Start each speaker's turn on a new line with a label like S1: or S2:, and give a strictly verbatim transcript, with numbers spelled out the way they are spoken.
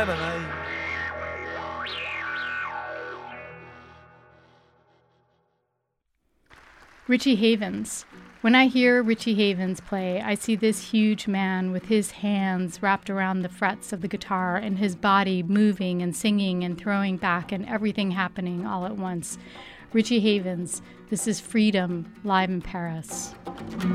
S1: Richie Havens. When I hear Richie Havens play, I see this huge man with his hands wrapped around the frets of the guitar and his body moving and singing and throwing back and everything happening all at once. Richie Havens, this is Freedom, live in Paris.